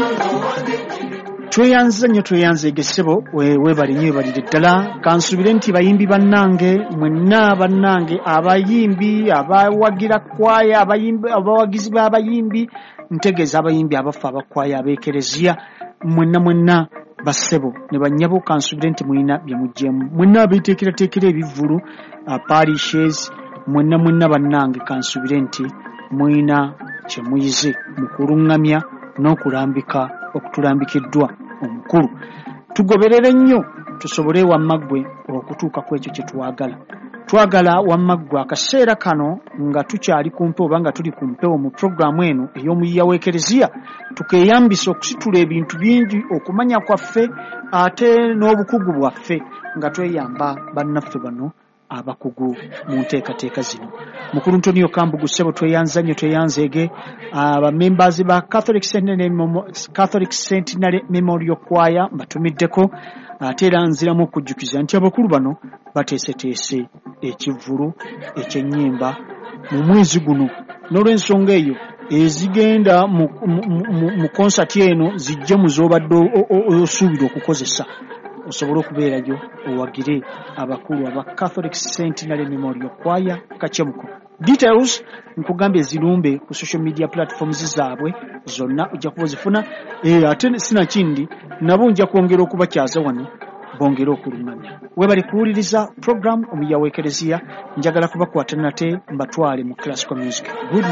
tweyanze gesebo webali nyo balire ddala kansubire nti bayimbi bannange mwenna bannange abayimbi abawagira kwaya abayimbi abawagizi b'abayimbi ntegeza abayimbi abafa abakwaya abekerezia mwenna basebo ne banyabo kansubire nti mwina byamujjemu mwenna abeteekera ebivulu parishes mwenna bannange kansubire nti mwina kyemuyize mu kulungamya n'okulambika okutulambikiddwa omukulu tugoberere nnyo tusobole wamaggwe okutuuka ku ekyo kye twagala wamaggwe akaseera kano nga tukyali kumpe oba nga tuli kumpewo mu programu eno ey'omuyiya w'ekereziya tukeyambisa okusitula ebintu bingi okumanya kwaffe ate n'obukugu bwaffe nga tweyamba bannaffe bano abakugu mu nteekateeka zino mukulu Antonio Kambugu ssebo tweyanzeege abamembers ba Catholic Centenary Memorial Choir batumiddeko ate era nziramu okujjukiza nti abakulu bano bateeseteese ekivvulu ekyennyimba mu mwezi guno n'olw'ensonga eyo ezigenda mu konsati eno zijje mu z'obadde osuubira okukozesa osobole okubeerayo owagire abakulu aba Catholic Centenary Memorial Choir Kachemuko. Details nkugambye zirumbe ku social media platforms zaabwe zonna ojja kubozifuna ate sinakindi nabo nja kwongera okubakyaza wano bongera okulungamya webali kuwuliriza program omuyiya w'ekereziya njagala kubakwata nate mbatwale mu classical music. Good